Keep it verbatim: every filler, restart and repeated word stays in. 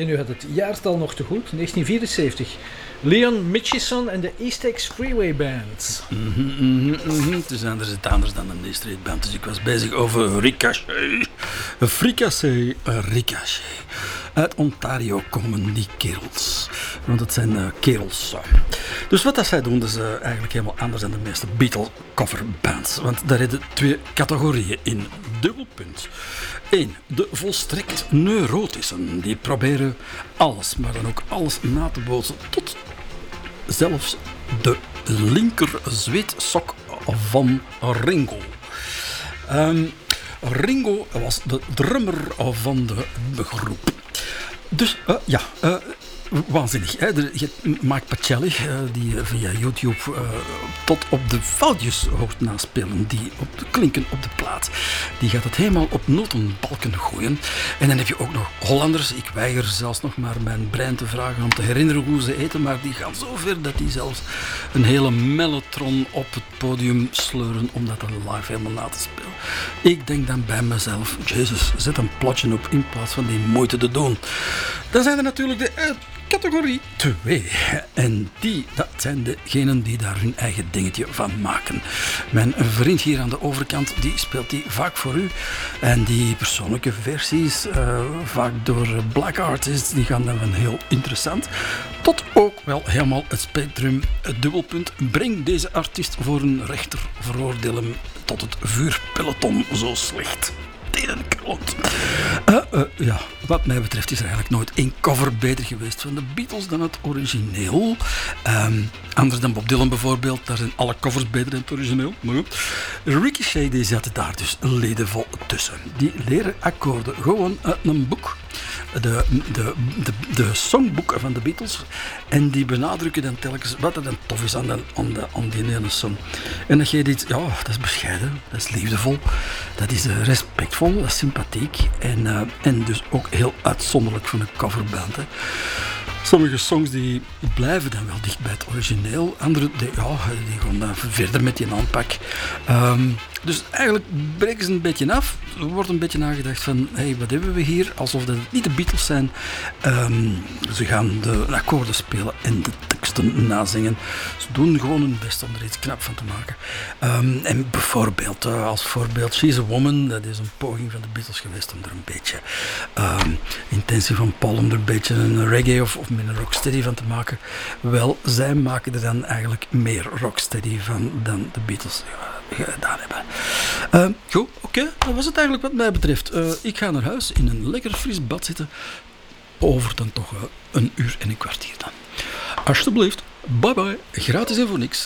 En u had het jaartal nog te goed, negentien vierenzeventig. Leon Mitchison en de Eastex Freeway Band. Mm-hmm, mm-hmm, mm-hmm. Het is anders, het anders dan een E-Street Band, dus ik was bezig over Ricochet. Fricassé, Ricochet. Uit Ontario komen die kerels. Want het zijn uh, kerels. Dus wat dat zij doen, dat is uh, eigenlijk helemaal anders dan de meeste Beatles coverbands. Want daar zitten twee categorieën in. Dubbelpunt. Eén, de volstrekt neurotischen. Die proberen alles, maar dan ook alles na te bootsen. Tot zelfs de linker zweetsok van Ringo. Um, Ringo was de drummer van de groep. Dus uh, ja, uh, waanzinnig. Hè? Je hebt Mike Pacelli, uh, die via YouTube uh, tot op de foutjes hoort naspelen, die op de klinken op de plaat. Die gaat het helemaal op notenbalken gooien. En dan heb je ook nog Hollanders. Ik weiger zelfs nog maar mijn brein te vragen om te herinneren hoe ze eten, maar die gaan zo ver dat die zelfs een hele mellotron op het podium sleuren om dat dan live helemaal na te spelen. Ik denk dan bij mezelf, Jezus, zet een platje op in plaats van die moeite te doen. Dan zijn er natuurlijk de uh, categorie twee. En die, dat zijn degenen die daar hun eigen dingetje van maken. Mijn vriend hier aan de overkant, die speelt die vaak voor u. En die persoonlijke versies, uh, vaak door black artists, die gaan dan van heel interessant tot ook wel helemaal het spectrum, het dubbelpunt. Breng deze artiest voor een rechter, veroordeel hem tot het vuurpeloton, zo slecht. Uh, uh, ja, wat mij betreft is er eigenlijk nooit één cover beter geweest van de Beatles dan het origineel. Um, anders dan Bob Dylan bijvoorbeeld, daar zijn alle covers beter dan het origineel. Maar goed. Ricochet die zat daar dus ledenvol tussen. Die leren akkoorden gewoon uit een boek. De, de, de, de songboeken van de Beatles. En die benadrukken dan telkens wat er dan tof is aan, de, aan, de, aan die ene song. En dan geef je iets, ja, dat is bescheiden, dat is liefdevol, dat is uh, respectvol, dat is sympathiek. En, uh, en dus ook heel uitzonderlijk van een coverband. Hè. Sommige songs die blijven dan wel dicht bij het origineel. Andere die, ja, die gaan dan verder met die aanpak. Um, dus eigenlijk breken ze een beetje af. Er wordt een beetje nagedacht van, hé, hey, wat hebben we hier? Alsof dat het niet de Beatles zijn. Um, ze gaan de akkoorden spelen en de teksten nazingen. Ze doen gewoon hun best om er iets knap van te maken. Um, en bijvoorbeeld, uh, als voorbeeld, She's a Woman. Dat is een poging van de Beatles geweest om er een beetje um, intentie van Paul om er een beetje een reggae of, of met een rocksteady van te maken. Wel, zij maken er dan eigenlijk meer rocksteady van dan de Beatles gedaan hebben. Uh, goed, oké, okay. Dat was het eigenlijk wat mij betreft. Uh, ik ga naar huis in een lekker fris bad zitten. Over dan toch uh, een uur en een kwartier dan. Alsjeblieft, bye bye, gratis en voor niks.